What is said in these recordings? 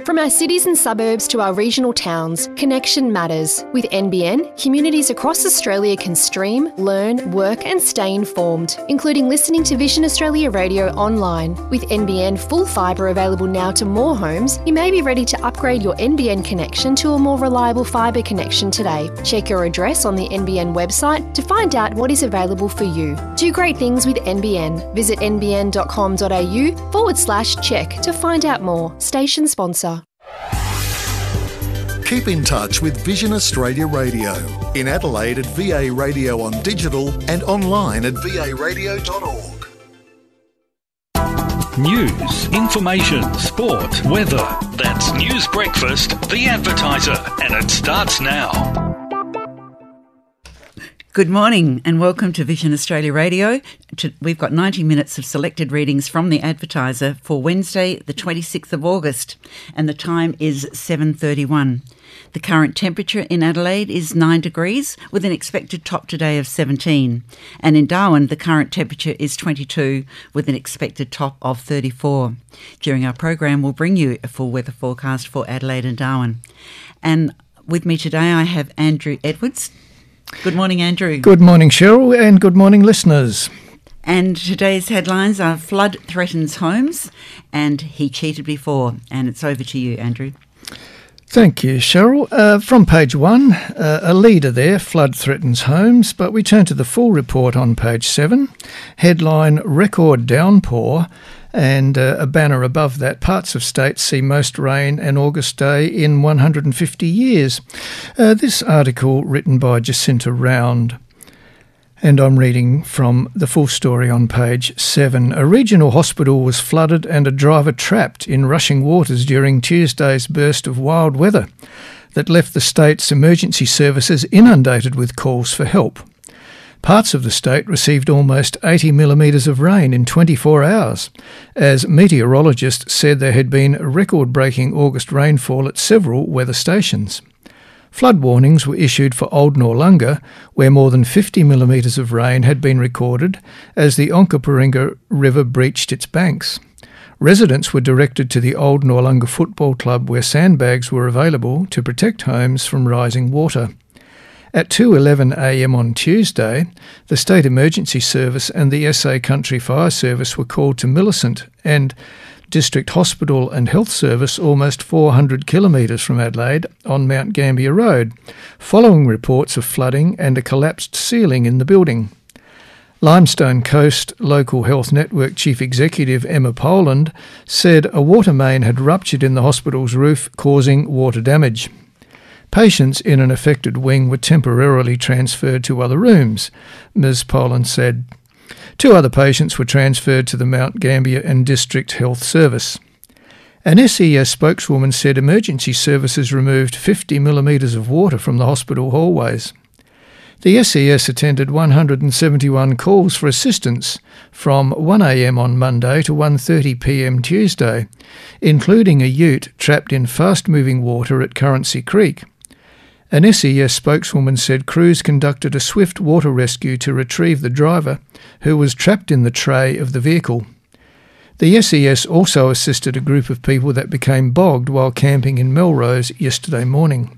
From our cities and suburbs to our regional towns, connection matters. With NBN, communities across Australia can stream, learn, work and stay informed, including listening to Vision Australia Radio online. With NBN full fibre available now to more homes, you may be ready to upgrade your NBN connection to a more reliable fibre connection today. Check your address on the NBN website to find out what is available for you. Do great things with NBN. Visit nbn.com.au/check to find out more. Station sponsor. Keep in touch with Vision Australia Radio. In Adelaide at VA Radio on digital and online at varadio.org. News, information, sport, weather. That's News Breakfast, The Advertiser, and it starts now. Good morning and welcome to Vision Australia Radio. We've got 90 minutes of selected readings from The Advertiser for Wednesday, the 26th of August, and the time is 7:31. The current temperature in Adelaide is 9 degrees with an expected top today of 17. And in Darwin, the current temperature is 22 with an expected top of 34. During our program, we'll bring you a full weather forecast for Adelaide and Darwin. And with me today, I have Andrew Edwards. Good morning, Andrew. Good morning, Cheryl, and good morning, listeners. And today's headlines are Flood Threatens Homes and He Cheated Before. And it's over to you, Andrew. Thank you, Cheryl. From page 1, a leader there, Flood Threatens Homes, but we turn to the full report on page 7. Headline, Record Downpour, and a banner above that, parts of states see most rain an August day in 150 years. This article written by Jacinta Round. And I'm reading from the full story on page 7. A regional hospital was flooded and a driver trapped in rushing waters during Tuesday's burst of wild weather that left the state's emergency services inundated with calls for help. Parts of the state received almost 80 millimetres of rain in 24 hours, as meteorologists said there had been record-breaking August rainfall at several weather stations. Flood warnings were issued for Old Noarlunga, where more than 50 millimetres of rain had been recorded as the Onkaparinga River breached its banks. Residents were directed to the Old Noarlunga Football Club, where sandbags were available to protect homes from rising water. At 2:11 a.m. on Tuesday, the State Emergency Service and the SA Country Fire Service were called to Millicent and District Hospital and Health Service, almost 400 kilometres from Adelaide, on Mount Gambier Road, following reports of flooding and a collapsed ceiling in the building. Limestone Coast Local Health Network Chief Executive Emma Poland said a water main had ruptured in the hospital's roof, causing water damage. Patients in an affected wing were temporarily transferred to other rooms, Ms Poland said. 2 other patients were transferred to the Mount Gambier and District Health Service. An SES spokeswoman said emergency services removed 50 millimetres of water from the hospital hallways. The SES attended 171 calls for assistance from 1 a.m. on Monday to 1:30 p.m. Tuesday, including a ute trapped in fast-moving water at Currency Creek. An SES spokeswoman said crews conducted a swift water rescue to retrieve the driver, who was trapped in the tray of the vehicle. The SES also assisted a group of people that became bogged while camping in Melrose yesterday morning.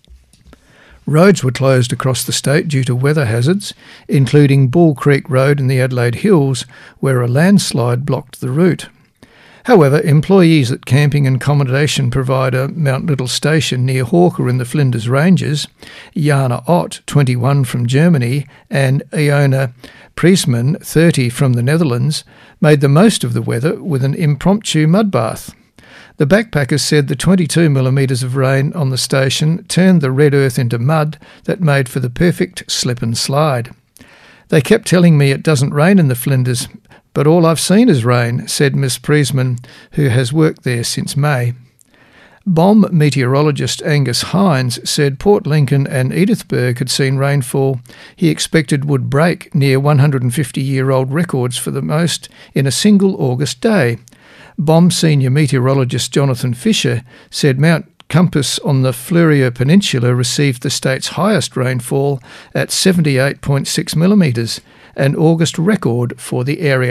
Roads were closed across the state due to weather hazards, including Bull Creek Road in the Adelaide Hills, where a landslide blocked the route. However, employees at camping and accommodation provider Mount Little Station near Hawker in the Flinders Ranges, Jana Ott, 21 from Germany, and Iona Priesman, 30 from the Netherlands, made the most of the weather with an impromptu mud bath. The backpackers said the 22 millimetres of rain on the station turned the red earth into mud that made for the perfect slip and slide. They kept telling me it doesn't rain in the Flinders, but all I've seen is rain, said Miss Priesman, who has worked there since May. BOM meteorologist Angus Hines said Port Lincoln and Edithburgh had seen rainfall he expected would break near 150-year-old records for the most in a single August day. BOM senior meteorologist Jonathan Fisher said Mount Compass on the Fleurieu Peninsula received the state's highest rainfall at 78.6 millimetres, an August record for the area.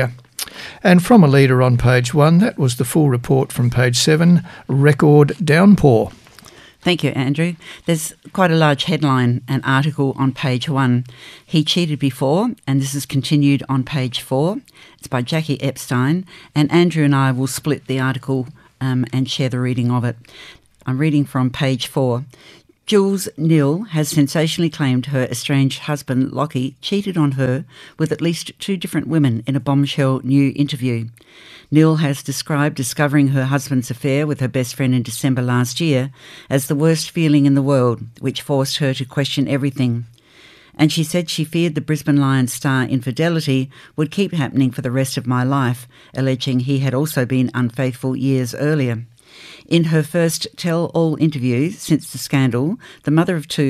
And from a leader on page 1, that was the full report from page 7, record downpour. Thank you, Andrew. There's quite a large headline and article on page 1. He cheated before, and this is continued on page 4. It's by Jackie Epstein, and Andrew and I will split the article and share the reading of it. I'm reading from page 4. Jules Neal has sensationally claimed her estranged husband, Lockie, cheated on her with at least 2 different women in a bombshell new interview. Neal has described discovering her husband's affair with her best friend in December last year as the worst feeling in the world, which forced her to question everything. And she said she feared the Brisbane Lions star infidelity would keep happening for the rest of my life, alleging he had also been unfaithful years earlier. In her first tell-all interview since the scandal, the mother of 2